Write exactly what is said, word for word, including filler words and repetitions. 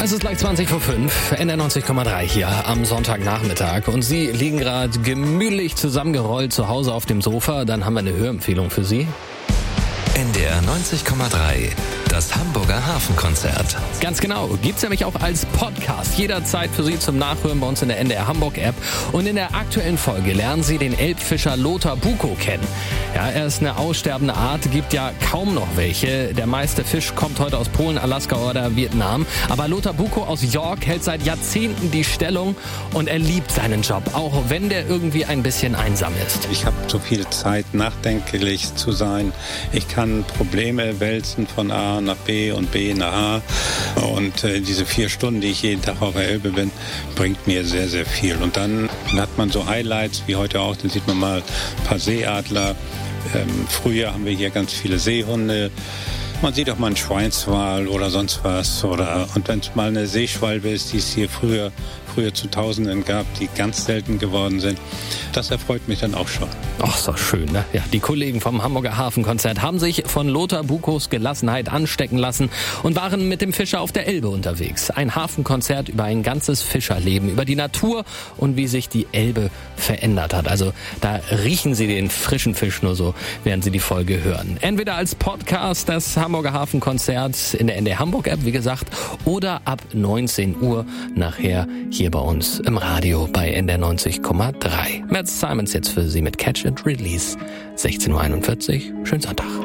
Es ist gleich zwanzig vor fünf, N R neunzig Komma drei hier am Sonntagnachmittag und Sie liegen gerade gemütlich zusammengerollt zu Hause auf dem Sofa. Dann haben wir eine Hörempfehlung für Sie. N D R neunzig Komma drei, das Hamburger Hafenkonzert. Ganz genau, gibt's nämlich auch als Podcast jederzeit für Sie zum Nachhören bei uns in der N D R Hamburg App. Und in der aktuellen Folge lernen Sie den Elbfischer Lothar Bukow kennen. Ja, er ist eine aussterbende Art, gibt ja kaum noch welche. Der meiste Fisch kommt heute aus Polen, Alaska oder Vietnam. Aber Lothar Bukow aus York hält seit Jahrzehnten die Stellung und er liebt seinen Job, auch wenn der irgendwie ein bisschen einsam ist. Ich habe so viel Zeit, nachdenklich zu sein. Ich kann Probleme wälzen von A nach B und B nach A. Und äh, diese vier Stunden, die ich jeden Tag auf der Elbe bin, bringt mir sehr, sehr viel. Und dann hat man so Highlights, wie heute auch, dann sieht man mal ein paar Seeadler. Ähm, früher haben wir hier ganz viele Seehunde. Man sieht auch mal einen Schweinswal oder sonst was. Oder, und wenn es mal eine Seeschwalbe ist, die es hier früher, früher zu Tausenden gab, die ganz selten geworden sind, das erfreut mich dann auch schon. Ach, so schön, ne? Ja, die Kollegen vom Hamburger Hafenkonzert haben sich von Lothar Bukows Gelassenheit anstecken lassen und waren mit dem Fischer auf der Elbe unterwegs. Ein Hafenkonzert über ein ganzes Fischerleben, über die Natur und wie sich die Elbe verändert hat. Also da riechen Sie den frischen Fisch nur so, während Sie die Folge hören. Entweder als Podcast das Hamburger Hafenkonzert in der N D R Hamburg App, wie gesagt, oder ab neunzehn Uhr nachher hier bei uns im Radio bei N D R neunzig Komma drei. Matt Simons jetzt für Sie mit Catch and Release. sechzehn Uhr einundvierzig. Schönen Sonntag.